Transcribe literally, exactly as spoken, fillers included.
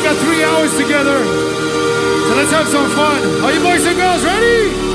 got three hours together. So let's have some fun. Are you boys and girls ready?